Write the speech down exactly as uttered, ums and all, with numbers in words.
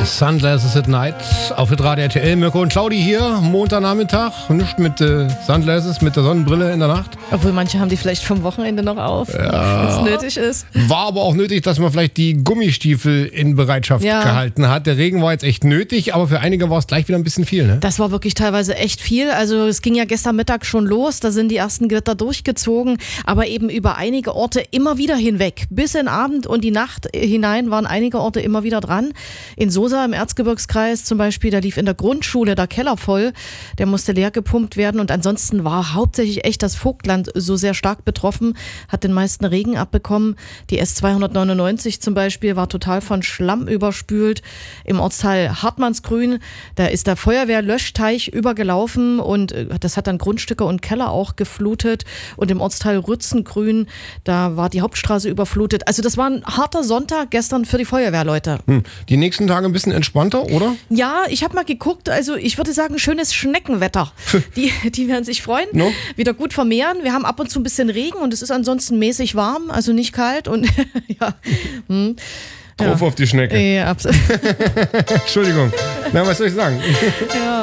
Sunglasses at Night auf Radio R T L. Mirko und Claudi hier, Montagnachmittag. Nicht mit äh, Sunglasses, mit der Sonnenbrille in der Nacht. Obwohl manche haben die vielleicht vom Wochenende noch auf, ja. wenn es nötig ist. War aber auch nötig, dass man vielleicht die Gummistiefel in Bereitschaft ja. gehalten hat. Der Regen war jetzt echt nötig, aber für einige war es gleich wieder ein bisschen viel. Ne? Das war wirklich teilweise echt viel. Also es ging ja gestern Mittag schon los, da sind die ersten Gewitter durchgezogen, aber eben über einige Orte immer wieder hinweg. Bis in Abend und die Nacht hinein waren einige Orte immer wieder dran. In Sosa im Erzgebirgskreis zum Beispiel, da lief in der Grundschule der Keller voll. Der musste leer gepumpt werden und ansonsten war hauptsächlich echt das Vogtland so sehr stark betroffen, hat den meisten Regen abbekommen. Die S zweihundertneunundneunzig zum Beispiel war total von Schlamm überspült. Im Ortsteil Hartmannsgrün, da ist der Feuerwehrlöschteich übergelaufen und das hat dann Grundstücke und Keller auch geflutet. Und im Ortsteil Rützengrün, da war die Hauptstraße überflutet. Also das war ein harter Sonntag gestern für die Feuerwehrleute. Hm. Die nächsten Tage ein bisschen entspannter, oder? Ja, ich habe mal geguckt, also ich würde sagen, schönes Schneckenwetter. Die, die werden sich freuen, no? wieder gut vermehren. Wir haben ab und zu ein bisschen Regen und es ist ansonsten mäßig warm, also nicht kalt und ja. Hm. Drauf ja. auf die Schnecke. Ja, absolut. Entschuldigung. Na, was soll ich sagen? Ja.